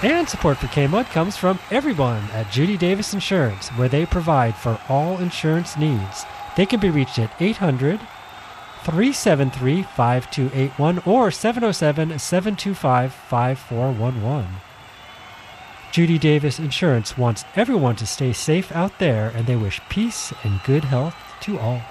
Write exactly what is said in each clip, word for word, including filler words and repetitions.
And support for K-Mud comes from everyone at Judy Davis Insurance, where they provide for all insurance needs. They can be reached at eight hundred, three seven three, five two eight one or seven oh seven, seven two five, five four one one. Judy Davis Insurance wants everyone to stay safe out there, and they wish peace and good health to all.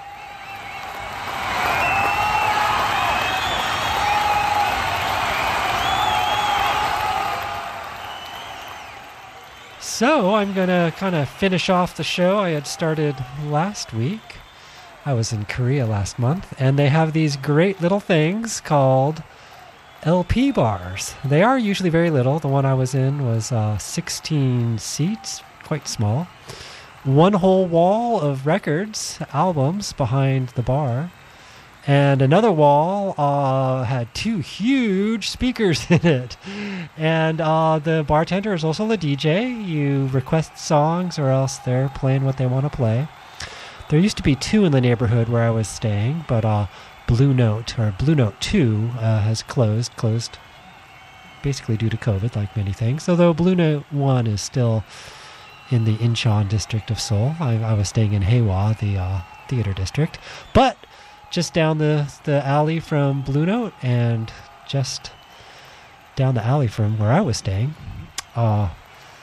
So I'm going to kind of finish off the show I had started last week. I was in Korea last month, and they have these great little things called L P bars. They are usually very little. The one I was in was uh, sixteen seats, quite small. One whole wall of records, albums behind the bar. And another wall uh, had two huge speakers in it. And uh, the bartender is also the D J. You request songs or else they're playing what they want to play. There used to be two in the neighborhood where I was staying, but uh, Blue Note, or Blue Note two, uh, has closed, closed basically due to COVID, like many things. Although Blue Note one is still in the Incheon district of Seoul. I, I was staying in Haewon, the uh, theater district. But just down the, the alley from Blue Note and just down the alley from where I was staying uh,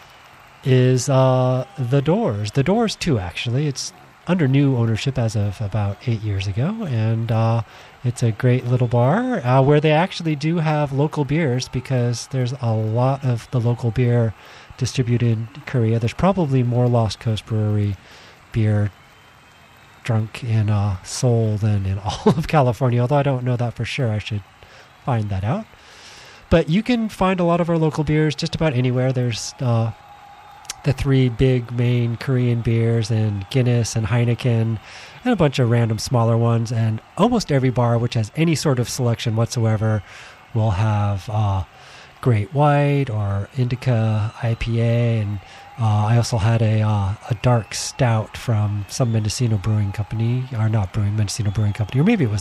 is uh, The Doors. The Doors two, actually. It's under new ownership as of about eight years ago, and uh, it's a great little bar uh, where they actually do have local beers, because there's a lot of the local beer distributed in Korea. There's probably more Lost Coast Brewery beer drunk in uh, Seoul than in all of California, although I don't know that for sure. I should find that out. But you can find a lot of our local beers just about anywhere. There's uh, the three big main Korean beers, and Guinness and Heineken, and a bunch of random smaller ones. And almost every bar which has any sort of selection whatsoever will have uh, Great White or Indica I P A, and uh, I also had a uh, a dark stout from some Mendocino Brewing Company, or not Brewing, Mendocino Brewing Company, or maybe it was